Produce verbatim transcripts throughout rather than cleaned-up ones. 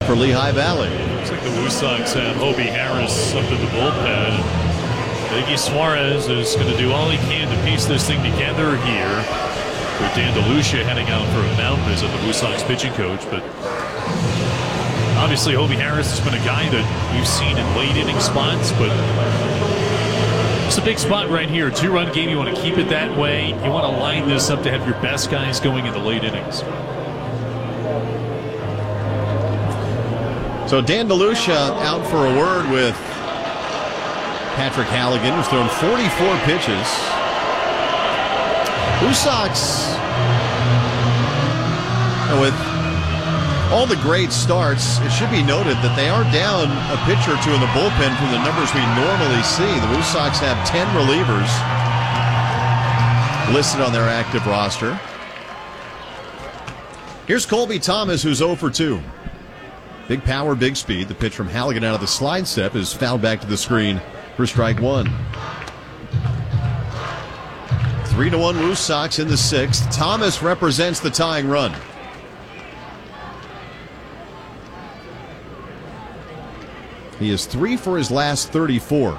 for Lehigh Valley. Looks like the Woo Sox have Hobie Harris up in the bullpen. Iggy Suarez is going to do all he can to piece this thing together here, with Dan DeLucia heading out for a mound visit, the Woo Sox pitching coach. But obviously Hobie Harris has been a guy that we've seen in late inning spots, but it's a big spot right here. Two-run game, you want to keep it that way. You want to line this up to have your best guys going in the late innings. So Dan DeLucia out for a word with Patrick Halligan, who's thrown forty-four pitches. Woo Sox, with all the great starts, it should be noted that they are down a pitcher or two in the bullpen from the numbers we normally see. The Woo Sox have ten relievers listed on their active roster. Here's Colby Thomas, who's oh for two. Big power, big speed. The pitch from Halligan out of the slide step is fouled back to the screen for strike one. Three to one Woo Sox in the sixth. Thomas represents the tying run. He is three for his last thirty-four.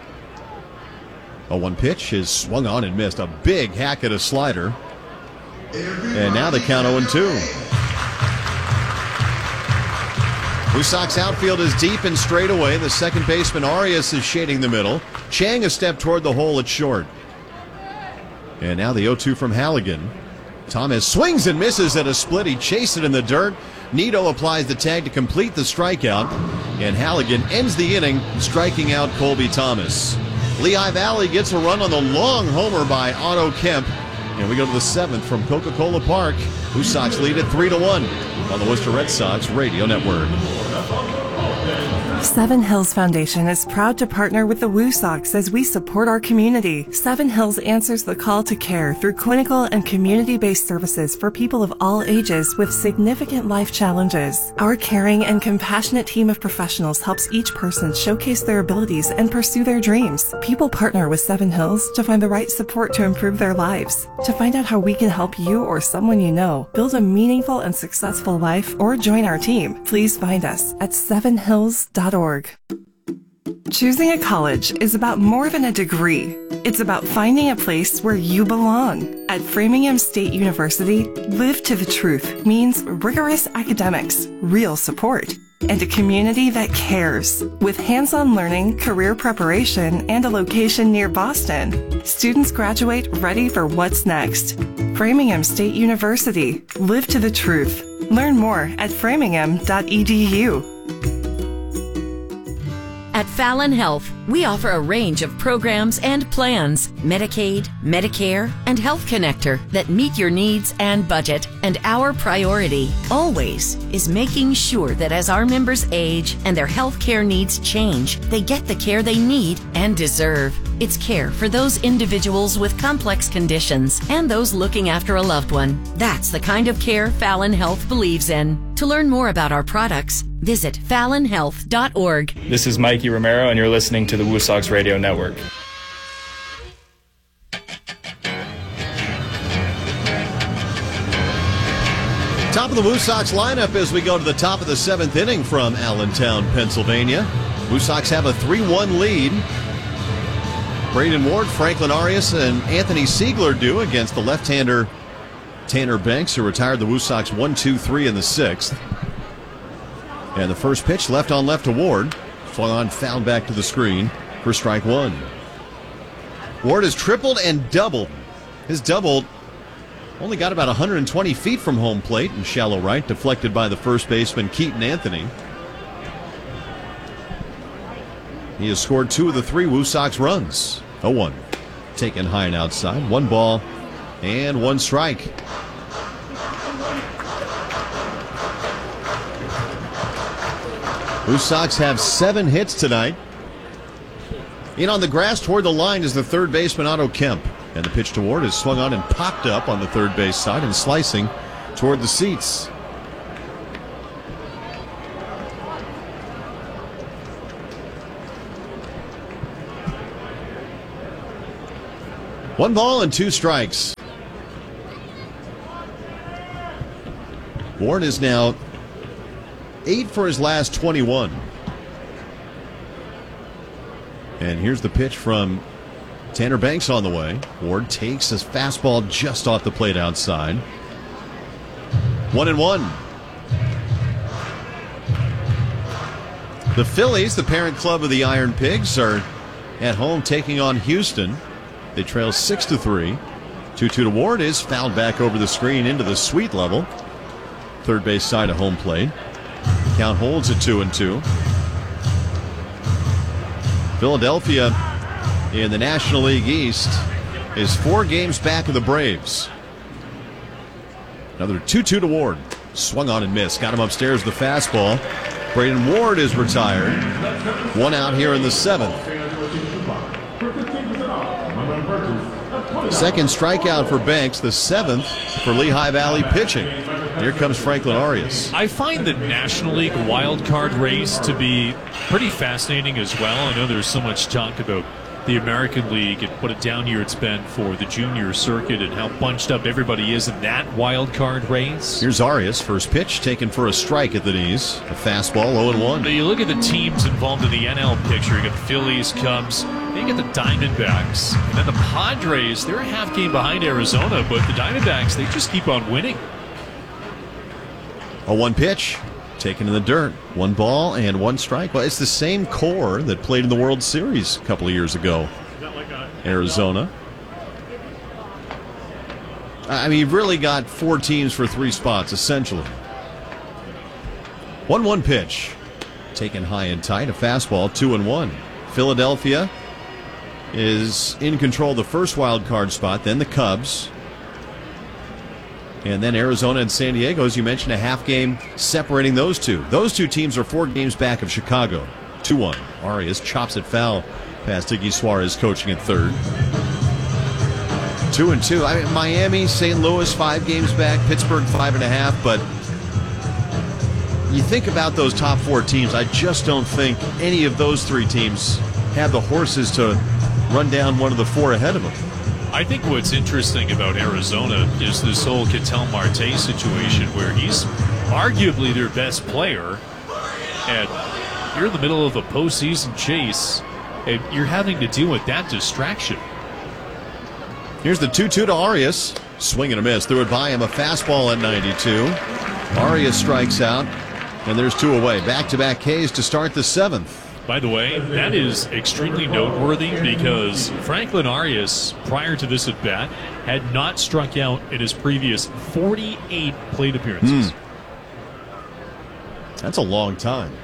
A one pitch is swung on and missed. A big hack at a slider. And now the count oh and two. Woo Sox outfield is deep and straight away. The second baseman Arias is shading the middle. Chang a step toward the hole at short. And now the oh two from Halligan. Thomas swings and misses at a split. He chased it in the dirt. Nito applies the tag to complete the strikeout. And Halligan ends the inning striking out Colby Thomas. Lehigh Valley gets a run on the long homer by Otto Kemp. And we go to the seventh from Coca-Cola Park. Woo Sox lead at three to one on the Worcester Red Sox Radio Network. Seven Hills Foundation is proud to partner with the Woo Sox as we support our community. Seven Hills answers the call to care through clinical and community-based services for people of all ages with significant life challenges. Our caring and compassionate team of professionals helps each person showcase their abilities and pursue their dreams. People partner with Seven Hills to find the right support to improve their lives. To find out how we can help you or someone you know build a meaningful and successful life or join our team, please find us at seven hills dot org. Choosing a college is about more than a degree. It's about finding a place where you belong. At Framingham State University, Live to the Truth means rigorous academics, real support, and a community that cares. With hands-on learning, career preparation, and a location near Boston, students graduate ready for what's next. Framingham State University, Live to the Truth. Learn more at framingham dot e d u. At Fallon Health, we offer a range of programs and plans, Medicaid, Medicare, and Health Connector that meet your needs and budget. And our priority, always, is making sure that as our members age and their health care needs change, they get the care they need and deserve. It's care for those individuals with complex conditions and those looking after a loved one. That's the kind of care Fallon Health believes in. To learn more about our products, visit fallon health dot org. This is Mikey Romero, and you're listening to the Woo Sox Radio Network. Top of the Woo Sox lineup as we go to the top of the seventh inning from Allentown, Pennsylvania. Woo Sox have a three one lead. Braden Ward, Franklin Arias, and Anthony Siegler do against the left-hander Tanner Banks, who retired the Woo Sox one two three in the sixth. And the first pitch left on left to Ward. Swung on, fouled back to the screen for strike one. Ward has tripled and doubled. His double only got about one hundred twenty feet from home plate in shallow right, deflected by the first baseman Keaton Anthony. He has scored two of the three Woo Sox runs. oh one. Taken high and outside. One ball and one strike. Woo Sox have seven hits tonight. In on the grass toward the line is the third baseman Otto Kemp. And the pitch to Ward is swung on and popped up on the third base side and slicing toward the seats. One ball and two strikes. Ward is now eight for his last twenty-one. And here's the pitch from Tanner Banks on the way. Ward takes his fastball just off the plate outside. One and one. The Phillies, the parent club of the Iron Pigs, are at home taking on Houston. They trail six to three. two two to Ward is fouled back over the screen into the suite level. Third base side of home plate. Count holds at two and two. Philadelphia in the National League East is four games back of the Braves. Another two two to Ward. Swung on and missed. Got him upstairs with the fastball. Braden Ward is retired. One out here in the seventh. Second strikeout for Banks, the seventh for Lehigh Valley pitching. Here comes Franklin Arias. I find the National League wild card race to be pretty fascinating as well. I know there's so much talk about the American League and what a down year it's been for the junior circuit and how bunched up everybody is in that wild card race. Here's Arias, first pitch taken for a strike at the knees. A fastball, oh and one. But you look at the teams involved in the N L picture. You got the Phillies, Cubs, then you get the Diamondbacks, and then the Padres. They're a half game behind Arizona, but the Diamondbacks, they just keep on winning. A one pitch taken in the dirt. One ball and one strike. Well, it's the same core that played in the World Series a couple of years ago. Arizona. I mean, you've really got four teams for three spots, essentially. one one pitch. Taken high and tight. A fastball, two and one. Philadelphia is in control of the first wild card spot, then the Cubs. And then Arizona and San Diego, as you mentioned, a half game separating those two. Those two teams are four games back of Chicago. two one. Arias chops it foul past Iggy Suarez coaching at third. Two and two. I mean, Miami, Saint Louis, five games back. Pittsburgh, five and a half. But you think about those top four teams, I just don't think any of those three teams have the horses to run down one of the four ahead of them. I think what's interesting about Arizona is this whole Ketel Marte situation where he's arguably their best player, and you're in the middle of a postseason chase, and you're having to deal with that distraction. Here's the two two to Arias. Swing and a miss. Threw it by him. A fastball at ninety-two. Arias strikes out, and there's two away. Back-to-back Ks to start the seventh. By the way, that is extremely noteworthy because Franklin Arias, prior to this at-bat, had not struck out in his previous forty-eight plate appearances. Mm. That's a long time.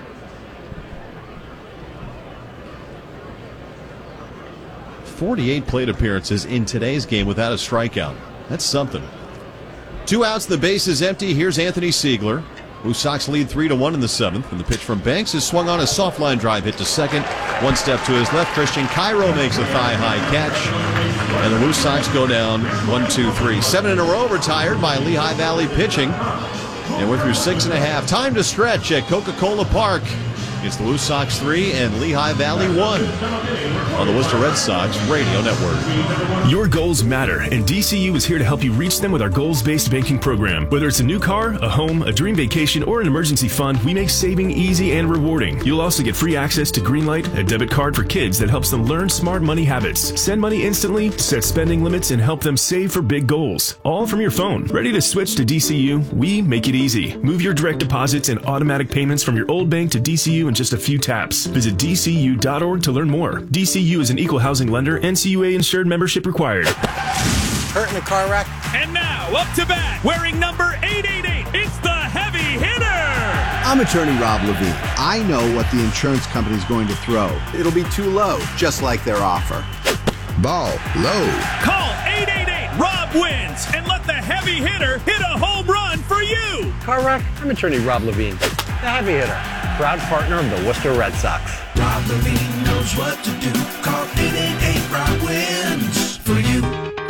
forty-eight plate appearances in today's game without a strikeout. That's something. Two outs, the base is empty. Here's Anthony Siegler. Blue Sox lead three to one in the seventh, and the pitch from Banks is swung on a soft line drive hit to second. One step to his left. Christian Cairo makes a thigh-high catch, and the Blue Sox go down one, two, three. Seven in a row retired by Lehigh Valley pitching, and we're through six and a half. Time to stretch at Coca-Cola Park. It's the Blue Sox three and Lehigh Valley one on the Worcester Red Sox Radio Network. Your goals matter, and D C U is here to help you reach them with our goals-based banking program. Whether it's a new car, a home, a dream vacation, or an emergency fund, we make saving easy and rewarding. You'll also get free access to Greenlight, a debit card for kids that helps them learn smart money habits. Send money instantly, set spending limits, and help them save for big goals. All from your phone. Ready to switch to D C U? We make it easy. Move your direct deposits and automatic payments from your old bank to D C U in just a few taps. Visit D C U dot org to learn more. D C U is an equal housing lender. N C U A insured membership required. Hurt in a car wreck. And now, up to bat, wearing number eight eighty-eight, it's the heavy hitter! I'm attorney Rob Levine. I know what the insurance company is going to throw. It'll be too low, just like their offer. Ball low. Call eight eight eight, Rob wins, and let the heavy hitter hit a home run for you! Car wreck? I'm attorney Rob Levine, the heavy hitter, proud partner of the Worcester Red Sox. Rob Levine knows what to do. Call eight eight eight, Rob wins for you.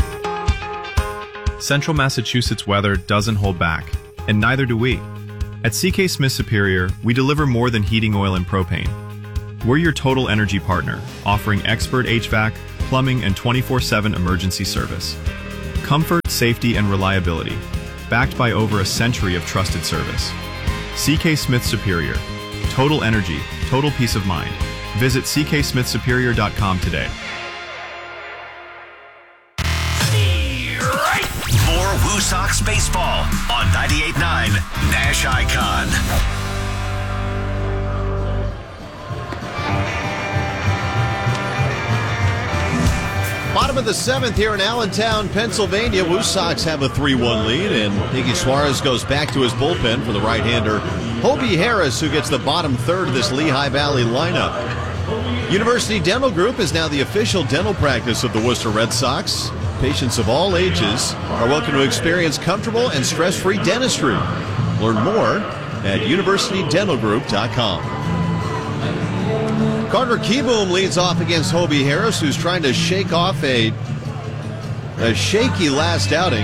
Central Massachusetts weather doesn't hold back, and neither do we. At C K Smith Superior, we deliver more than heating oil and propane. We're your total energy partner, offering expert H V A C, plumbing, and twenty-four seven emergency service. Comfort, safety, and reliability, backed by over a century of trusted service. C K Smith Superior. Total energy, total peace of mind. Visit c k smith superior dot com today. More Woo Sox baseball on ninety-eight point nine Nash Icon. Bottom of the seventh here in Allentown, Pennsylvania. Woo Sox have a three one lead, and Iggy Suarez goes back to his bullpen for the right-hander Hobie Harris, who gets the bottom third of this Lehigh Valley lineup. University Dental Group is now the official dental practice of the Worcester Red Sox. Patients of all ages are welcome to experience comfortable and stress-free dentistry. Learn more at university dental group dot com. Carter Kieboom leads off against Hobie Harris, who's trying to shake off a, a shaky last outing.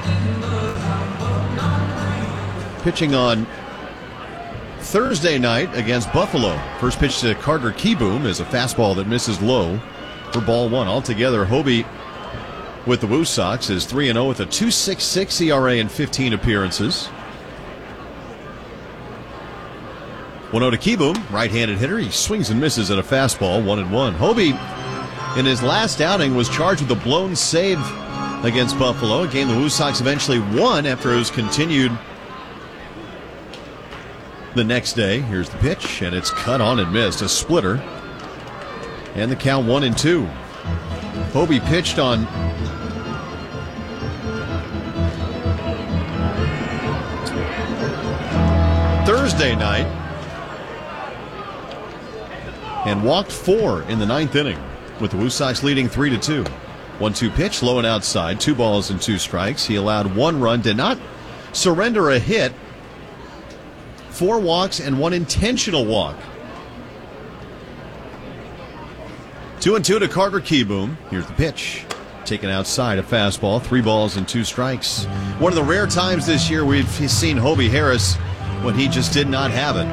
Pitching on Thursday night against Buffalo. First pitch to Carter Kieboom is a fastball that misses low for ball one. Altogether, Hobie with the Woo Sox is three and oh with a two point six six E R A in fifteen appearances. one oh to Kieboom, right-handed hitter. He swings and misses at a fastball, one and one. Hobie, in his last outing, was charged with a blown save against Buffalo, a game the Woo Sox eventually won after it was continued the next day. Here's the pitch, and it's cut on and missed. A splitter. And the count one and two. Hobie pitched on Thursday night and walked four in the ninth inning, with the Woo Sox leading three to two. one two pitch, low and outside, two balls and two strikes. He allowed one run, did not surrender a hit, four walks and one intentional walk. Two and two to Carter Kieboom. Here's the pitch. Taken outside, a fastball, three balls and two strikes. One of the rare times this year we've seen Hobie Harris when he just did not have it.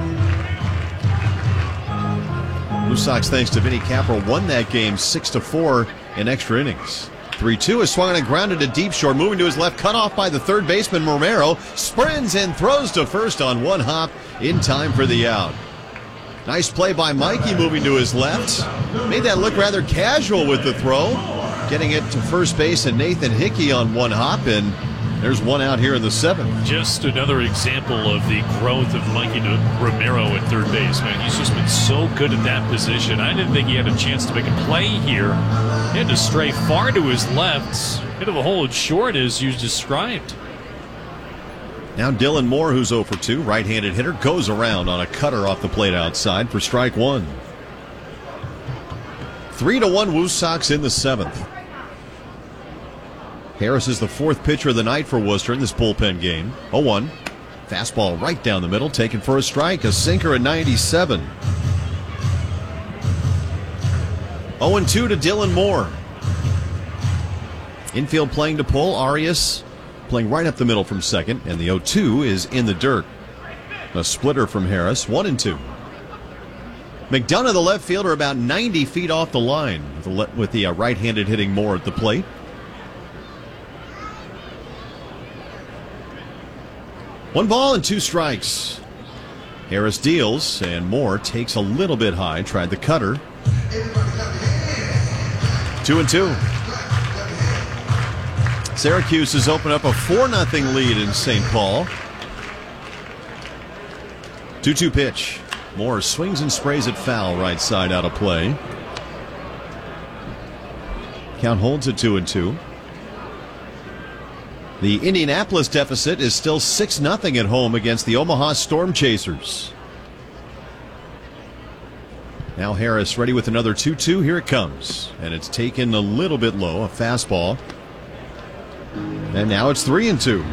Woo Sox, thanks to Vinny Capra, won that game six to four in extra innings. three two is swung and grounded to deep short, moving to his left, cut off by the third baseman Romero, sprints and throws to first on one hop in time for the out. Nice play by Mikey, moving to his left. Made that look rather casual with the throw, getting it to first base and Nathan Hickey on one hop, and there's one out here in the seventh. Just another example of the growth of Mikey Romero at third base. Man, he's just been so good at that position. I didn't think he had a chance to make a play here. He had to stray far to his left, hit of a hole at short as you described. Now Dylan Moore, who's oh for two, right-handed hitter, goes around on a cutter off the plate outside for strike one. Three to one Woo Sox in the seventh. Harris is the fourth pitcher of the night for Worcester in this bullpen game. oh one. Fastball right down the middle, taken for a strike. A sinker at ninety-seven. oh and two to Dylan Moore. Infield playing to pull. Arias playing right up the middle from second. And the oh two is in the dirt. A splitter from Harris. one and two. McDonough, the left fielder, about ninety feet off the line with the, le- with the uh, right-handed hitting Moore at the plate. One ball and two strikes. Harris deals, and Moore takes a little bit high. Tried the cutter. Two and two. Syracuse has opened up a four nothing lead in Saint Paul. two two pitch. Moore swings and sprays it foul, right side out of play. Count holds at two and two. The Indianapolis deficit is still six nothing at home against the Omaha Storm Chasers. Now Harris ready with another two two. Here it comes. And it's taken a little bit low, a fastball. And now it's three and two.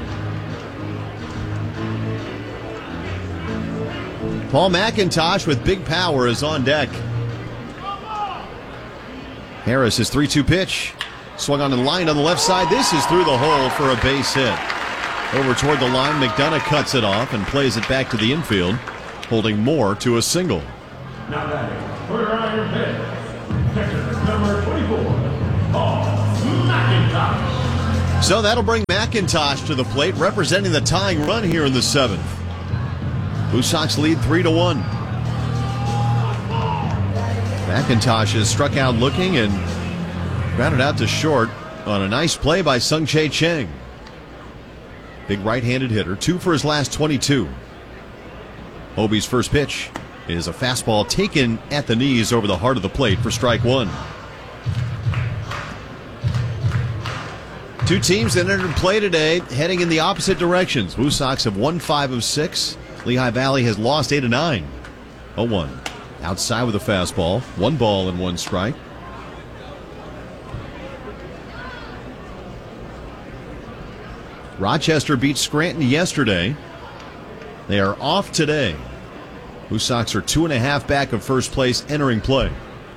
Paul McIntosh with big power is on deck. Harris, his three two pitch. Swung on the line on the left side. This is through the hole for a base hit. Over toward the line, McDonough cuts it off and plays it back to the infield, holding Moore to a single. Now batting, for your pitch, pitcher number twenty-four, Paul McIntosh. So that'll bring McIntosh to the plate, representing the tying run here in the seventh. Blue Sox lead three to one. McIntosh is struck out looking and grounded out to short on a nice play by Sung-Chae Chang. Big right-handed hitter, two for his last twenty-two. Hobie's first pitch is a fastball taken at the knees over the heart of the plate for strike one. Two teams that entered play today heading in the opposite directions. Woo Sox have won five of six. Lehigh Valley has lost eight of nine. oh one. Outside with a fastball. One ball and one strike. Rochester beat Scranton yesterday. They are off today. Woo Sox are two and a half back of first place entering play.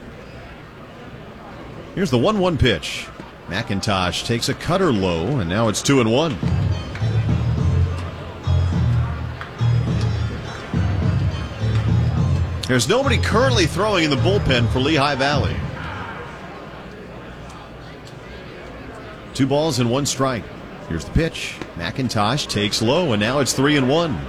Here's the one one pitch. McIntosh takes a cutter low, and now it's two and one. There's nobody currently throwing in the bullpen for Lehigh Valley. Two balls and one strike. Here's the pitch. McIntosh takes low, and now it's three and one.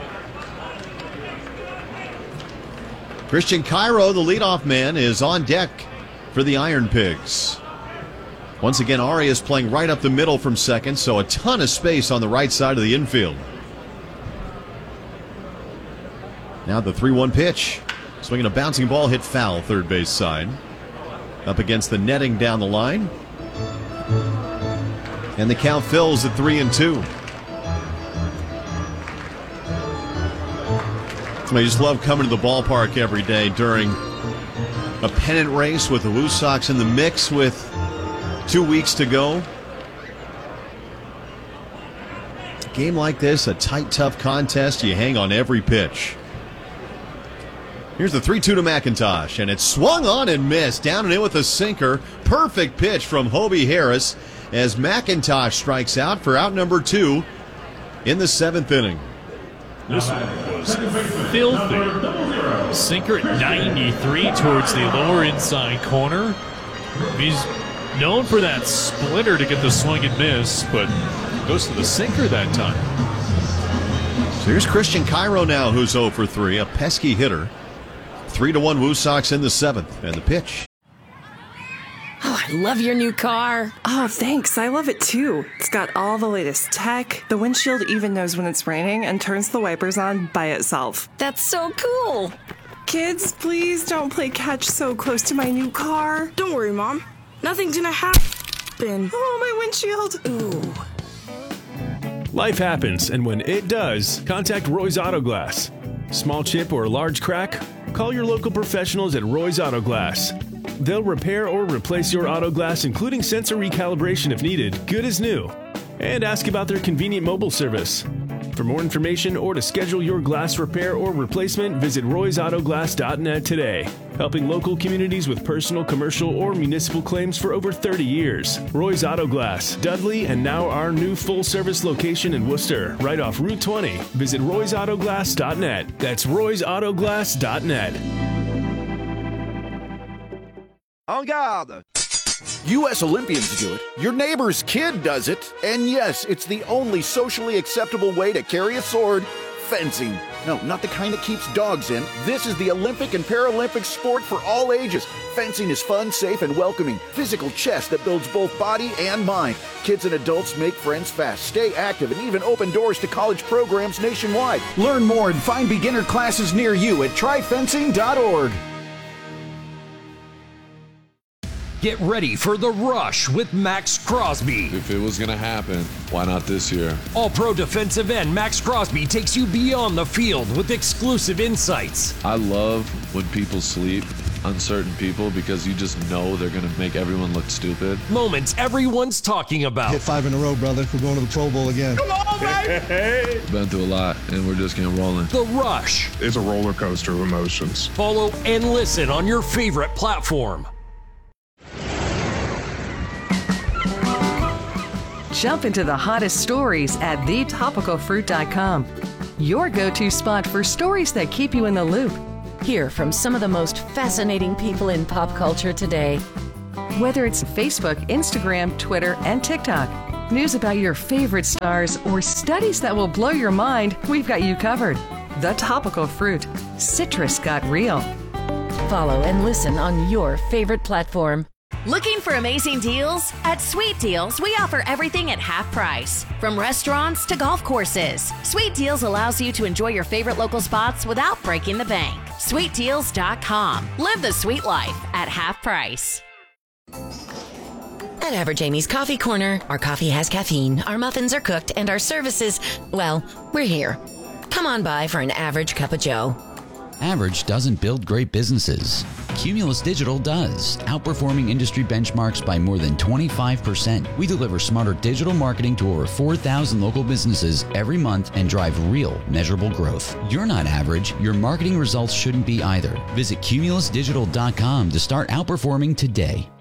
Christian Cairo, the leadoff man, is on deck for the Iron Pigs. Once again, Arias playing right up the middle from second, so a ton of space on the right side of the infield. Now the three one pitch. Swinging a bouncing ball, hit foul third base side. Up against the netting down the line. And the count fills at three and two. I just love coming to the ballpark every day during a pennant race with the Woo Sox in the mix with two weeks to go. A game like this, a tight, tough contest, you hang on every pitch. Here's the three two to McIntosh, and it's swung on and missed. Down and in with a sinker. Perfect pitch from Hobie Harris as McIntosh strikes out for out number two in the seventh inning. This was filthy. Sinker at ninety-three towards the lower inside corner. He's known for that splitter to get the swing and miss, but goes to the sinker that time. So here's Christian Cairo now, who's oh for three, a pesky hitter. Three to one Woo Sox in the seventh, and the pitch. Oh, I love your new car. Oh, thanks. I love it too. It's got all the latest tech. The windshield even knows when it's raining and turns the wipers on by itself. That's so cool. Kids, please don't play catch so close to my new car. Don't worry, Mom. Nothing's gonna happen. Oh, my windshield. Ooh. Life happens, and when it does, contact Roy's Auto Glass. Small chip or large crack? Call your local professionals at Roy's Auto Glass. They'll repair or replace your auto glass, including sensor recalibration if needed, good as new. And ask about their convenient mobile service. For more information or to schedule your glass repair or replacement, visit roys auto glass dot net today. Helping local communities with personal, commercial, or municipal claims for over thirty years. Roy's Auto Glass, Dudley, and now our new full-service location in Worcester, right off Route twenty. Visit roys auto glass dot net. That's roys auto glass dot net. En garde! U S Olympians do it, your neighbor's kid does it, and yes, it's the only socially acceptable way to carry a sword, fencing. No, not the kind that keeps dogs in. This is the Olympic and Paralympic sport for all ages. Fencing is fun, safe, and welcoming. Physical chess that builds both body and mind. Kids and adults make friends fast, stay active, and even open doors to college programs nationwide. Learn more and find beginner classes near you at try fencing dot org. Get ready for the rush with Max Crosby. If it was going to happen, why not this year? All-pro defensive end Max Crosby takes you beyond the field with exclusive insights. I love when people sleep, uncertain people, because you just know they're going to make everyone look stupid. Moments everyone's talking about. Hit five in a row, brother. We're going to the Pro Bowl again. Come on, baby! Been through a lot, and we're just getting rolling. The Rush. It's a roller coaster of emotions. Follow and listen on your favorite platform. Jump into the hottest stories at the topical fruit dot com. Your go-to spot for stories that keep you in the loop. Hear from some of the most fascinating people in pop culture today. Whether it's Facebook, Instagram, Twitter, and TikTok, news about your favorite stars, or studies that will blow your mind, we've got you covered. The Topical Fruit. Citrus got real. Follow and listen on your favorite platform. Looking for amazing deals? At Sweet Deals, we offer everything at half price. From restaurants to golf courses, Sweet Deals allows you to enjoy your favorite local spots without breaking the bank. sweet deals dot com. Live the sweet life at half price. At Average Amy's Coffee Corner, our coffee has caffeine, our muffins are cooked, and our services, well, we're here. Come on by for an average cup of joe. Average doesn't build great businesses. Cumulus Digital does, outperforming industry benchmarks by more than twenty-five percent. We deliver smarter digital marketing to over four thousand local businesses every month and drive real, measurable growth. You're not average. Your marketing results shouldn't be either. Visit cumulus digital dot com to start outperforming today.